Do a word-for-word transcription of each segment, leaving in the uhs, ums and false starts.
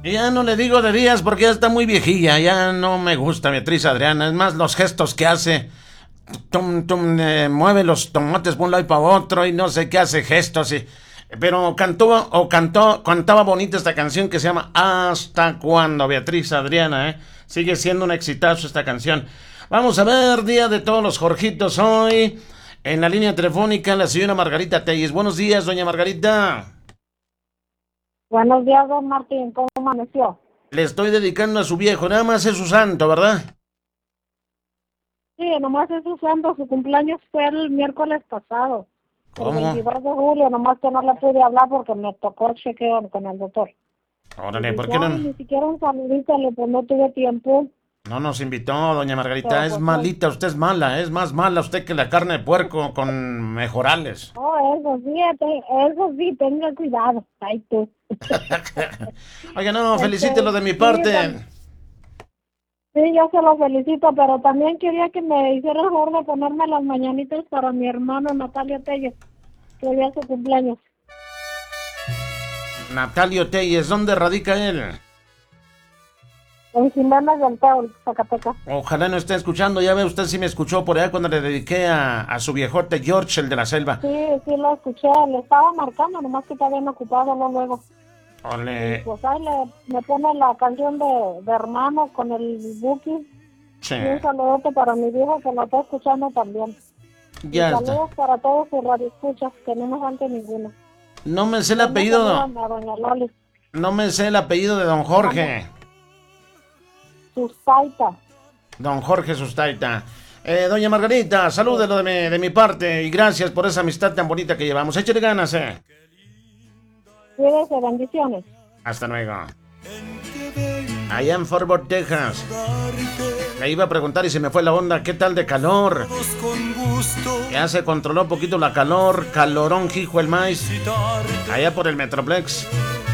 Ya no le digo de días porque ya está muy viejilla, ya no me gusta Beatriz Adriana, es más los gestos que hace, tum, tum, eh, mueve los tomates por un lado y para otro y no sé qué hace gestos, y, pero cantó o cantó, cantaba bonita esta canción que se llama ¿Hasta cuándo? Beatriz Adriana, ¿eh? Sigue siendo un exitazo esta canción. Vamos a ver, día de todos los Jorgitos hoy, en la línea telefónica la señora Margarita Telles. Buenos días, doña Margarita. Buenos días, don Martín. ¿Cómo amaneció? Le estoy dedicando a su viejo, nada más es su santo, ¿verdad? Sí, nomás es su santo. Su cumpleaños fue el miércoles pasado. ¿Cómo? El veintidós de julio, nomás que no le pude hablar porque me tocó el chequeo con el doctor. Órale, Y ¿por ya qué no? Ni siquiera un saludito, le pues no tuve tiempo. No nos invitó, doña Margarita, Pero, es pues, malita, usted es mala, es más mala usted que la carne de puerco con mejorales. Oh, eso sí, te- eso sí, tenga cuidado. Ay, tú. Oiga, no, felicítelo de mi Sí, parte. tam- Sí, yo se lo felicito, pero también quería que me hiciera el favor de ponerme las mañanitas para mi hermano Natalio Telles, que hoy es su cumpleaños. Natalio Telles, ¿dónde radica él? En Jiménez del Teo, Zacatecas. Ojalá no esté escuchando, ya ve usted si me escuchó por allá cuando le dediqué a, a su viejote George, el de la selva. Sí, sí lo escuché, le estaba marcando, nomás que está bien ocupado ¿no? luego. Ole, Pues ahí le, me pone la canción de, de hermano con el Buki. sí, Y un saludote para mi viejo que lo está escuchando también. ya y está. saludos para todos sus radioescuchas, que no nos falte ninguno. No me sé el También apellido, saludan a doña Loli, no me sé el apellido de don Jorge. Sustaita. Don Jorge Sustaita. Eh, doña Margarita, salúdelo de mi, de mi parte y gracias por esa amistad tan bonita que llevamos. Échale ganas, eh. Cuídese, bendiciones. Hasta luego. Allá en Fort Worth, Texas. Le iba a preguntar y se me fue la onda. ¿Qué tal de calor? Ya se controló un poquito la calor. Calorón, hijo el maíz. Allá por el Metroplex.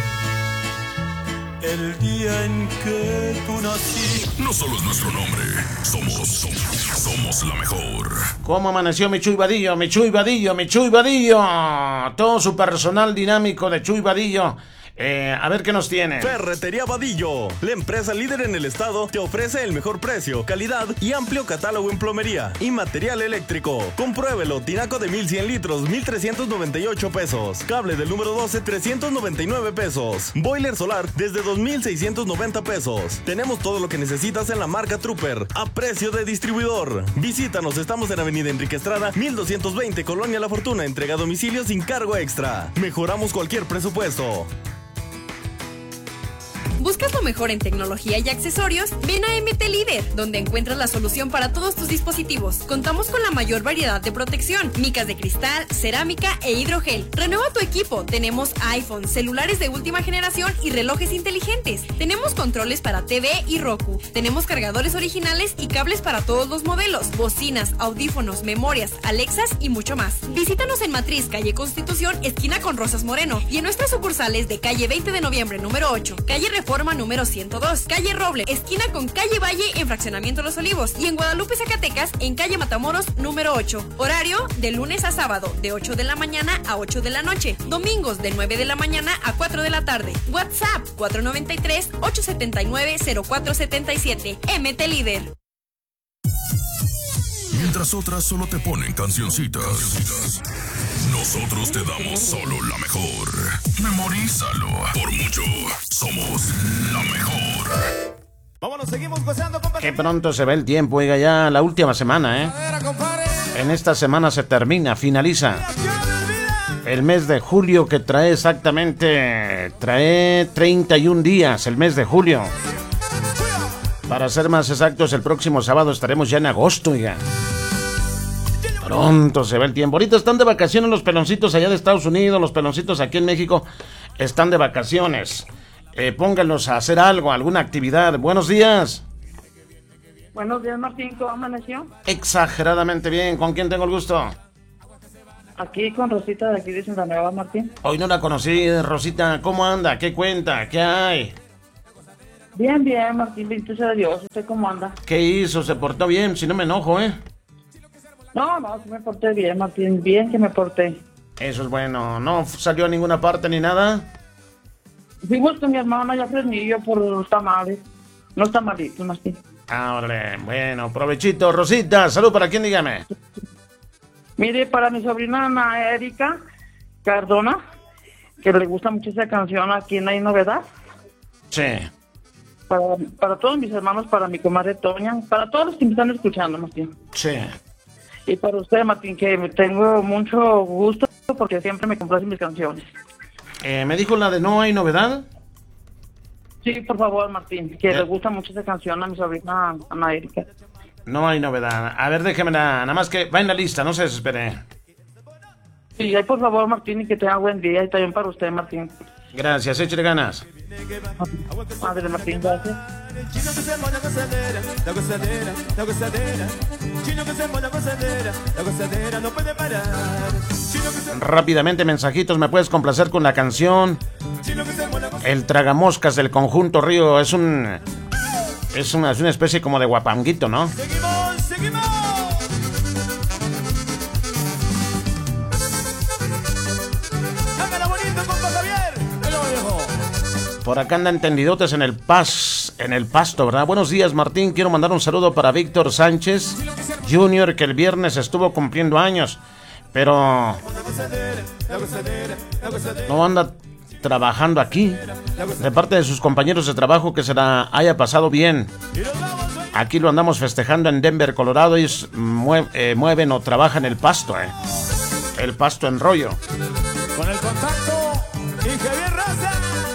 El día en que tú nací. No solo es nuestro nombre, somos, somos, somos la mejor. ¿Cómo amaneció mi Chuy Vadillo? Mi Chuy Vadillo, mi Chuy Vadillo. Todo su personal dinámico de Chuy Vadillo. Eh, a ver qué nos tiene. Ferretería Vadillo, la empresa líder en el estado, te ofrece el mejor precio, calidad y amplio catálogo en plomería y material eléctrico. Compruébelo, tinaco de mil cien litros, mil trescientos noventa y ocho pesos. Cable del número doce, trescientos noventa y nueve pesos. Boiler solar desde dos mil seiscientos noventa pesos. Tenemos todo lo que necesitas en la marca Trooper, a precio de distribuidor. Visítanos, estamos en Avenida Enrique Estrada, mil doscientos veinte, Colonia La Fortuna, entrega a domicilio sin cargo extra. Mejoramos cualquier presupuesto. ¿Buscas lo mejor en tecnología y accesorios? Ven a M T Líder, donde encuentras la solución para todos tus dispositivos. Contamos con la mayor variedad de protección, micas de cristal, cerámica e hidrogel. Renueva tu equipo. Tenemos iPhone, celulares de última generación y relojes inteligentes. Tenemos controles para T V y Roku. Tenemos cargadores originales y cables para todos los modelos, bocinas, audífonos, memorias, Alexas y mucho más. Visítanos en Matriz, calle Constitución, esquina con Rosas Moreno, y en nuestras sucursales de calle veinte de noviembre número ocho, calle Reforma número ciento dos, calle Roble, esquina con calle Valle en Fraccionamiento Los Olivos, y en Guadalupe, Zacatecas, en calle Matamoros número ocho. Horario de lunes a sábado, de ocho de la mañana a ocho de la noche. Domingos de nueve de la mañana a cuatro de la tarde. WhatsApp cuatro nueve tres, ocho siete nueve, cero cuatro siete siete. M T Líder. Mientras otras solo te ponen cancioncitas, nosotros te damos solo la mejor. Memorízalo. Por mucho, somos la mejor. Vámonos, seguimos gozando, compa. Qué pronto se ve el tiempo, oiga, ya la última semana, ¿eh? En esta semana se termina, finaliza el mes de julio, que trae exactamente, trae treinta y un días, el mes de julio. Para ser más exactos, el próximo sábado estaremos ya en agosto, oiga. Pronto se ve el tiempo. Ahorita están de vacaciones los peloncitos allá de Estados Unidos, los peloncitos aquí en México están de vacaciones. Eh, pónganlos a hacer algo, alguna actividad. Buenos días. Buenos días, Martín. ¿Cómo amaneció? Exageradamente bien. ¿Con quién tengo el gusto? Aquí con Rosita de aquí de Santa Nueva, Martín. Hoy no la conocí, Rosita. ¿Cómo anda? ¿Qué cuenta? ¿Qué hay? Bien, bien, Martín. Bendito sea Dios. ¿Usted cómo anda? ¿Qué hizo? ¿Se portó bien? Si no me enojo, ¿eh? No, no, sí me porté bien, Martín. Bien que me porté. Eso es bueno. ¿No salió a ninguna parte ni nada? Fuimos con mi hermana ya Fresnillo por los tamales. Los tamalitos, Martín. Ahora, bueno, provechito. Rosita, salud para quién, dígame. Mire, para mi sobrina Ana Erika Cardona, que le gusta mucho esa canción, Aquí no hay novedad. Sí. Para, para todos mis hermanos, para mi comadre Toña, para todos los que me están escuchando, Martín. Sí. Y para usted, Martín, que me tengo mucho gusto porque siempre me complacen mis canciones. Eh, ¿Me dijo la de No hay novedad? Sí, por favor, Martín, que Ya. le gusta mucho esa canción a mi sobrina Ana Erika. No hay novedad. A ver, déjemela. Nada más que va en la lista, no se desespere. Sí, ahí por favor, Martín, y que tenga buen día. Y también para usted, Martín. Gracias, échale ganas. Madre Martín, gracias. Chino que se pone la gozadera, la gozadera, la gozadera. Chino que se pone la gozadera, la gozadera no puede parar. Chino que se Rápidamente, mensajitos, ¿me puedes complacer con la canción? Chino que se pone la gozadera. El Tragamoscas del Conjunto Río. Es un... Es una, es una especie como de guapanguito, ¿no? Seguimos, seguimos. Hágala bonito, compa Javier. Me lo dejo. Por acá anda entendidotes en el Paz, en el Pasto, ¿verdad? Buenos días, Martín. Quiero mandar un saludo para Víctor Sánchez junior, que el viernes estuvo cumpliendo años, pero La gozadera, la gozadera, la gozadera. no anda trabajando aquí. De parte de sus compañeros de trabajo, que se la haya pasado bien. Y nos vamos, güey. Aquí lo andamos festejando en Denver, Colorado. Ellos mue- eh, mueven o trabajan el pasto, ¿eh? El pasto en rollo. Con el contacto y Javier Raza.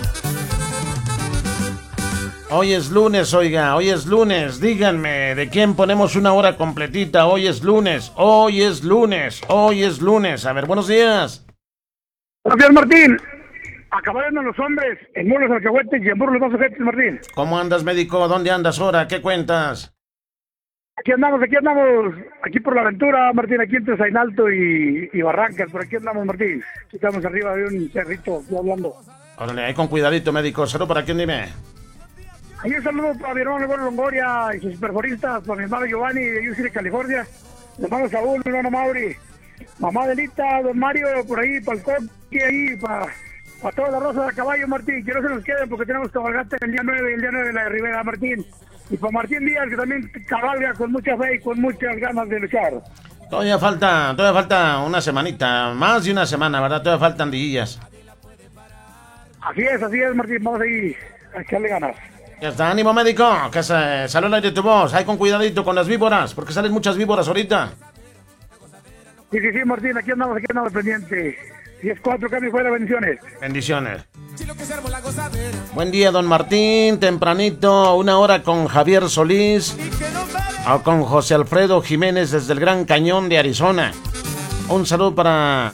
Hoy es lunes, oiga, hoy es lunes. Díganme, ¿de quién ponemos una hora completita? Hoy es lunes, hoy es lunes, hoy es lunes. A ver, buenos días. Gracias, Martín. Acabaron los hombres en muros alcahuetes y en burros los ojetes, Martín. ¿Cómo andas, médico? ¿Dónde andas ahora? ¿Qué cuentas? Aquí andamos, aquí andamos, aquí por la aventura, Martín, aquí entre Zainalto y, y Barrancas, por aquí andamos, Martín. Aquí estamos arriba de un cerrito, aquí hablando. Órale, ahí con cuidadito, médico. ¿Salud para quién, dime? Ahí un saludo para mi hermano Eduardo Longoria y sus perforistas, para mi hermano Giovanni de U C de California, mi hermano Saúl, mi hermano Mauri, mamá Delita, don Mario, por ahí, para el coqui, ahí, para, para toda la rosa de caballo, Martín, que no se nos queden porque tenemos cabalgata el día nueve y el día nueve de la de Rivera, Martín. Y para Martín Díaz, que también cabalga con mucha fe y con muchas ganas de luchar. Todavía falta, todavía falta una semanita, más de una semana, ¿verdad? Todavía faltan días. Así es, así es, Martín, vamos ahí a echarle ganas. Ya está, ánimo, médico, que se salió el aire de tu voz. Ahí con cuidadito con las víboras, porque salen muchas víboras ahorita. Sí, sí, sí, Martín, aquí andamos, aquí andamos pendiente. diez cuatro, cambio fuera, bendiciones. Bendiciones. Buen día, don Martín. Tempranito, una hora con Javier Solís o con José Alfredo Jiménez desde el Gran Cañón de Arizona. Un saludo para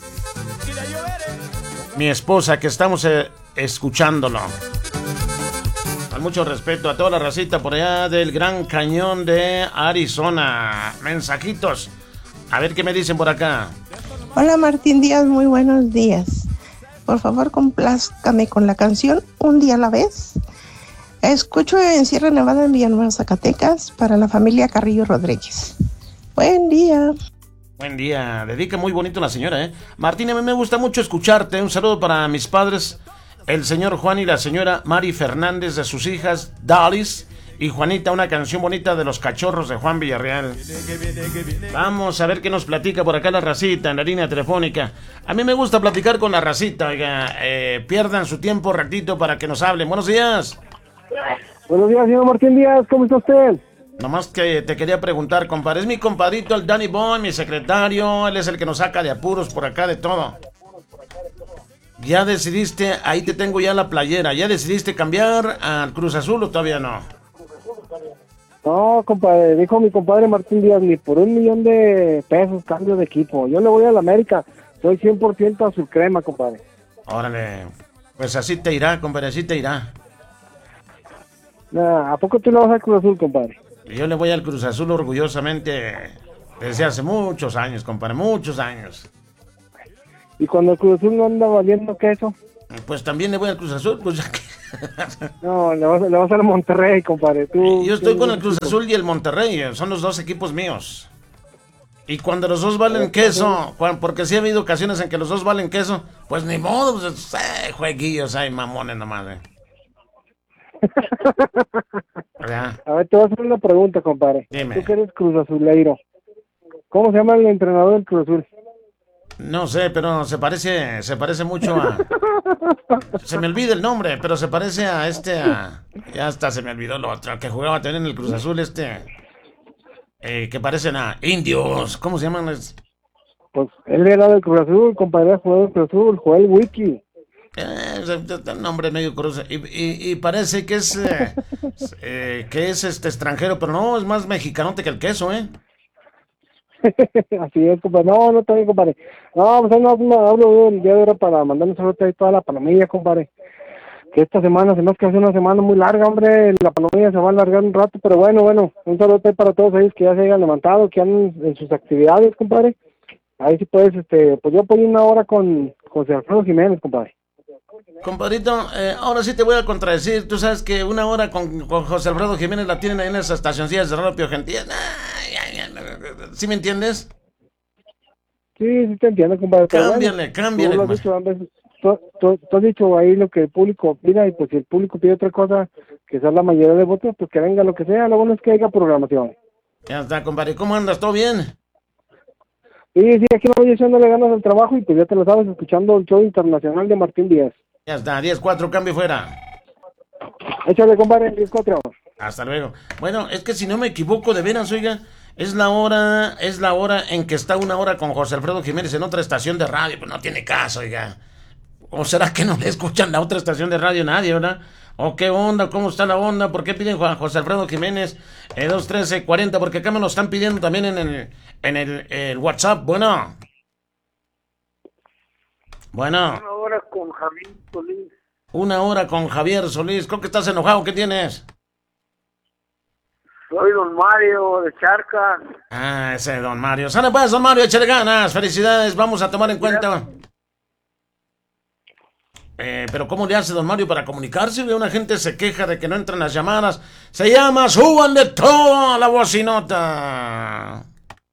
mi esposa, que estamos eh, escuchándolo. Con mucho respeto a toda la racita por allá del Gran Cañón de Arizona. Mensajitos. A ver qué me dicen por acá. Hola Martín Díaz, muy buenos días. Por favor, complázcame con la canción Un día a la vez. Escucho en Sierra Nevada, en Villanueva, Zacatecas, para la familia Carrillo Rodríguez. Buen día. Buen día. Dedica muy bonito la señora, ¿eh? Martín, a mí me gusta mucho escucharte. Un saludo para mis padres, el señor Juan y la señora Mari Fernández, de sus hijas Dalis y Juanita, una canción bonita de los Cachorros de Juan Villarreal. Vamos a ver qué nos platica por acá la racita en la línea telefónica. A mí me gusta platicar con la racita, oiga. Eh, pierdan su tiempo ratito para que nos hablen. Buenos días. Buenos días, señor Martín Díaz, ¿cómo está usted? Nomás que te quería preguntar, compadre. Es mi compadrito, el Danny Boy, mi secretario. Él es el que nos saca de apuros por acá, de todo. ¿Ya decidiste? Ahí te tengo ya la playera. ¿Ya decidiste cambiar al Cruz Azul o todavía no? No, compadre, dijo mi compadre Martín Díaz, ni por un millón de pesos cambio de equipo. Yo le voy a la América, soy cien por ciento azul crema, compadre. Órale. Pues así te irá, compadre, así te irá. Nah, ¿a poco tú le vas al Cruz Azul, compadre? Yo le voy al Cruz Azul orgullosamente desde hace muchos años, compadre, muchos años. ¿Y cuando el Cruz Azul no anda valiendo queso? Pues también le voy al Cruz Azul, pues ya que... No, le vas, le vas al Monterrey, compadre. Tú, Yo estoy tú- con el Cruz Azul y el Monterrey, son los dos equipos míos. Y cuando los dos valen queso, cuan- porque sí ha habido ocasiones en que los dos valen queso, pues ni modo, pues, eh, jueguillos, hay mamones nomás, eh. Ya. A ver, te voy a hacer una pregunta, compadre. Dime. Tú que eres Cruz Azuleiro. ¿Cómo se llama el entrenador del Cruz Azul? No sé, pero se parece, se parece mucho a... Se me olvida el nombre, pero se parece a este, a... Ya hasta se me olvidó lo otro, que jugaba también en el Cruz Azul, este... Eh, que parecen a indios, ¿cómo se llaman? Es- Pues él era del Cruz Azul, compadre, jugador del Cruz Azul, Joel Wiki. Eh, es- es- el nombre medio cruz y, y, y parece que es eh, eh, que es este extranjero, pero no, es más mexicanote que el queso, ¿eh? Así es, compadre. No, no, está bien, compadre. No, pues ahí no, no hablo el día de ahora para mandarle un saludo ahí toda la palomilla, compadre. Que esta semana se nos que hace una semana muy larga, hombre. La palomilla se va a alargar un rato, pero bueno, bueno. Un saludo ahí para todos ellos que ya se hayan levantado, que andan en sus actividades, compadre. Ahí sí puedes, este, pues yo pongo una hora con José Alfredo Jiménez, compadre. Compadrito, eh, ahora sí te voy a contradecir. Tú sabes que una hora con, con José Alfredo Jiménez la tienen ahí en esas estacioncillas de Radio Gentil. ¿Sí me entiendes? Sí, sí te entiendo, compadre. pero Cámbiale, bueno, cámbiale, Tú, lo has compadre. dicho, a veces, tú, tú- tú has dicho ahí lo que el público opina y pues si el público pide otra cosa, que sea la mayoría de votos, pues que venga lo que sea. Lo bueno es que haya programación. Ya está, compadre. ¿Cómo andas? ¿Todo bien? Sí, sí, aquí no voy echándole ganas al trabajo y pues ya te lo sabes, escuchando el show internacional de Martín Díaz. Ya está, diez cuatro, cambio fuera. Échale, compadre, diez cuatro. Hasta luego. Bueno, es que si no me equivoco, de veras, oiga, es la hora, es la hora en que está una hora con José Alfredo Jiménez en otra estación de radio, pues no tiene caso, oiga. ¿O será que no le escuchan la otra estación de radio nadie, verdad? ¿O qué onda? ¿Cómo está la onda? ¿Por qué piden Juan José Alfredo Jiménez eh, dos trece cuarenta? Porque acá me lo están pidiendo también en el, en el, el WhatsApp. Bueno. Bueno. Una hora con Javier Solís. Una hora con Javier Solís. Creo que estás enojado. ¿Qué tienes? Soy don Mario de Charca. Ah, ese don Mario. Sale pues, don Mario, échale ganas. Felicidades. Vamos a tomar en cuenta. Eh, pero ¿cómo le hace don Mario para comunicarse? Una gente se queja de que no entran las llamadas. Se llama Suban de todo a la bocinota.